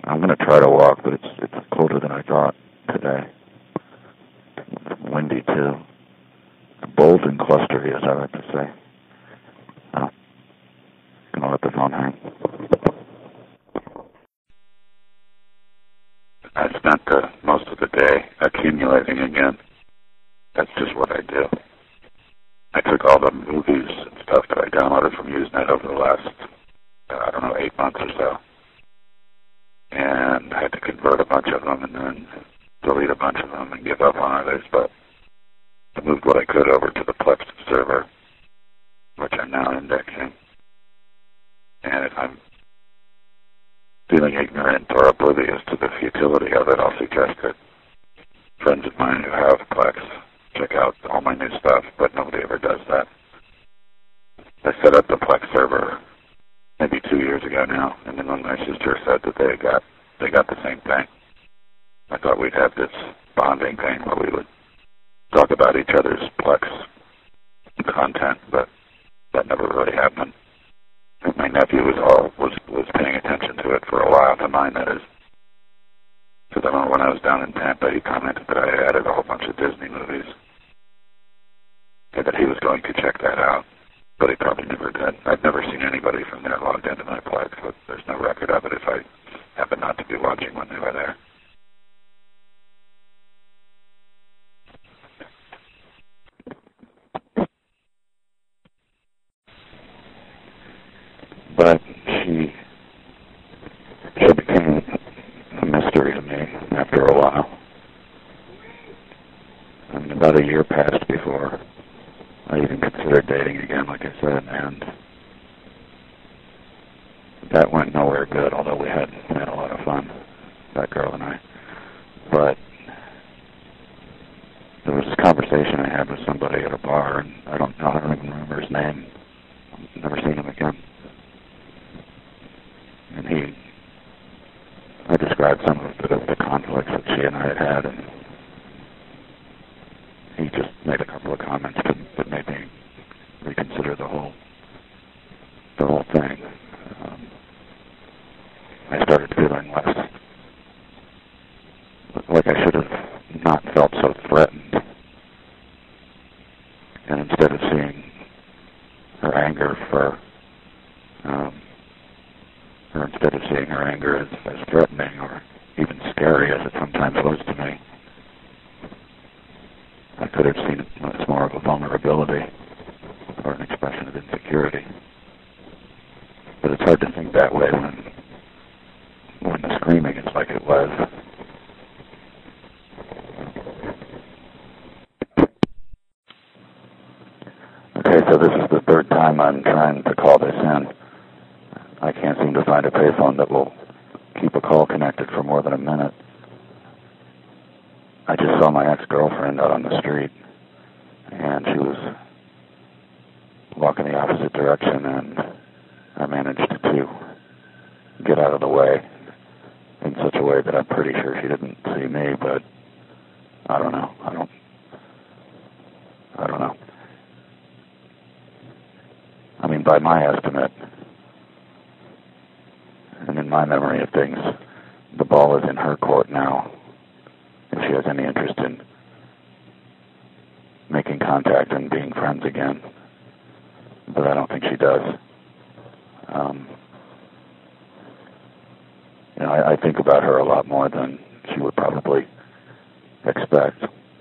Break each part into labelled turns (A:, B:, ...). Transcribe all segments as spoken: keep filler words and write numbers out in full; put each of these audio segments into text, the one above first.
A: I'm going to try to walk, but it's it's colder than I thought today. Windy, too. Bold and clustery, as I like to say. Oh, going to let the phone hang. I spent the, most of the day accumulating again. That's just what I do. I took all the movies and stuff that I downloaded from Usenet over the last, uh, I don't know, eight months or so. And I had to convert a bunch of them and then delete a bunch of them and give up on others. But I moved what I could over to the Plex server, which I'm now indexing. And if I'm feeling ignorant or oblivious to the futility of it, I'll suggest that friends of mine who have Plex check out all my new stuff, but nobody ever does that. I set up the Plex server maybe two years ago now, and then when my sister said that they got they got the same thing, I thought we'd have this bonding thing where we would talk about each other's Plex content, but that never really happened. And my nephew was all was was paying attention to it for a while, to mine that is. Because I remember when I was down in Tampa, he commented that I added a whole bunch of Disney movies, and that he was going to check that out, but he probably never did. I've never seen anybody from there logged into my Plex, so there's no record of it if I happen not to be watching when they were there. But she, she became a mystery to me after a while. And about a year passed before I even considered dating again, like I said, and that went nowhere good, although we had, we had a lot of fun, that girl and I. But there was this conversation I had with somebody at a bar, and I don't know, I don't even remember his name. I've never seen him again. And he, I described some of the, the conflicts that she and I had had, and he just made a couple of comments that, that made me reconsider the whole, the whole thing. Um, I started feeling less, like I should have not felt so threatened. And instead of seeing her anger for, um, or instead of seeing her anger as, as threatening or even scary as it sometimes was to me, I could have seen it as more of a vulnerability or an expression of insecurity. But it's hard to think that way when when the screaming is like it was. Okay, so this is the third time I'm trying to call this in. I can't seem to find a payphone that will keep a call connected for more than a minute. I just saw my ex-girlfriend out on the street, and she was walking the opposite direction, and I managed to get out of the way in such a way that I'm pretty sure she didn't see me, but I don't know. I don't, I don't know. I mean, by my estimate, and in my memory of things, the ball is in her court now. If she has any interest in making contact and being friends again. But I don't think she does. Um, you know, I, I think about her a lot more than she would probably expect.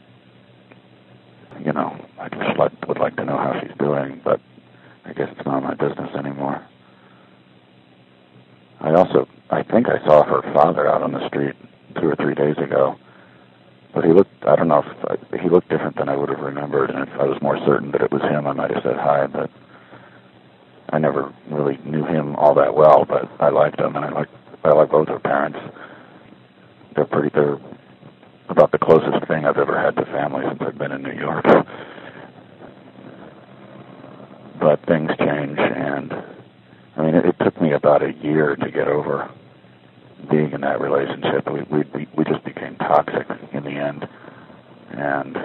A: You know, I just like, would like to know how she's doing, but I guess it's not my business anymore. I also, I think I saw her father out on the street two or three days ago. But he looked, I don't know, if I, he looked different than I would have remembered, and if I was more certain that it was him, I might have said hi, but I never really knew him all that well, but I liked him, and I like I like both her parents. They're pretty, they're about the closest thing I've ever had to family since I've been in New York. But things change, and I mean, it, it took me about a year to get over being in that relationship. We we we just became toxic in the end, and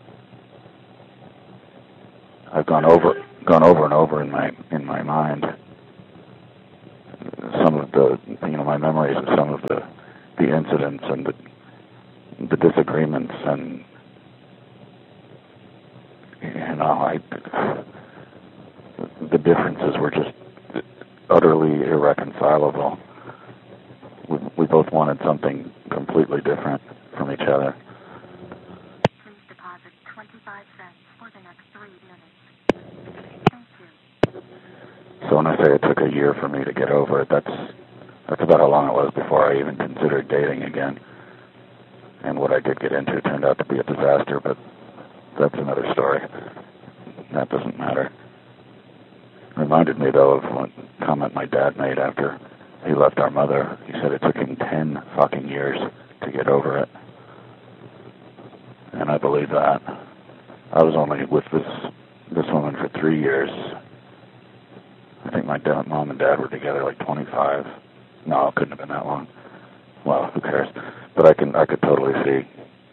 A: I've gone over gone over and over in my in my mind some of the you know, my memories of some of the the incidents and the the disagreements and you know, I the differences were just utterly irreconcilable. We, we both wanted something completely different from each other.
B: Please deposit twenty-five cents for the next three minutes. Thank you.
A: So when I say it took a year for me to get over it, that's that's about how long it was before I even considered dating again. And what I did get into turned out to be a disaster, but that's another story. That doesn't matter. It reminded me, though, of one comment my dad made after he left our mother. He said it took him ten fucking years to get over it. And I believe that. I was only with this this woman for three years. I think my dad, mom and dad were together like twenty-five. No, it couldn't have been that long. Well, who cares? But I can I could totally see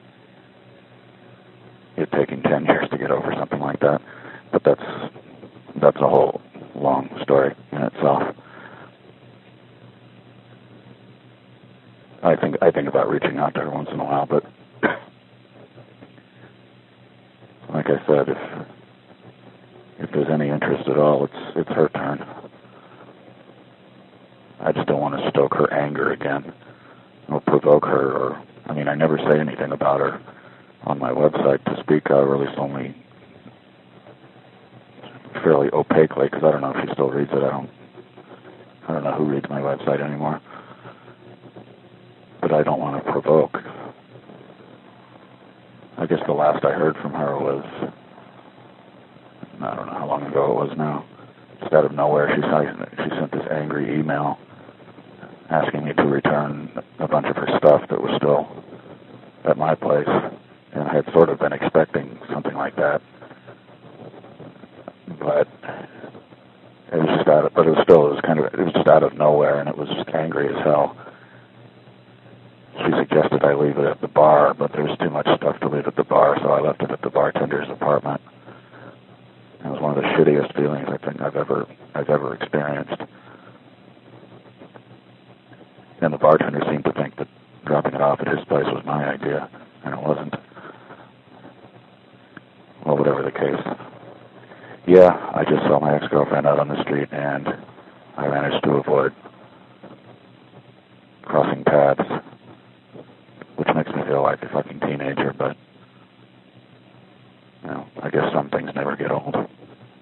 A: it taking ten years to get over something like that. But that's that's a whole long story in itself. I think I think about reaching out to her once in a while, but like I said, if if there's any interest at all, it's it's her turn. I just don't want to stoke her anger again or provoke her, or I mean, I never say anything about her on my website to speak of, or at least only fairly opaquely, because I don't know if she still reads it. I don't I don't know who reads my website anymore. But I don't want to provoke. I guess the last I heard from her was, I don't know how long ago it was now. Just out of nowhere, she sent, she sent this angry email asking me to return a bunch of her stuff that was still at my place. And I had sort of been expecting something like that. But it was just out of, but it was still, it was kind of, it was just out of nowhere, and it was just angry as hell. She suggested I leave it at the bar, but there was too much stuff to leave at the bar, so I left it at the bartender's apartment. It was one of the shittiest feelings I think I've ever I've ever experienced. And the bartender seemed to think that dropping it off at his place was my idea, and it wasn't. Well, whatever the case. Yeah, I just saw my ex-girlfriend out on the street, and I managed to avoid crossing paths, which makes me feel like a fucking teenager, but, you know, I guess some things never get old.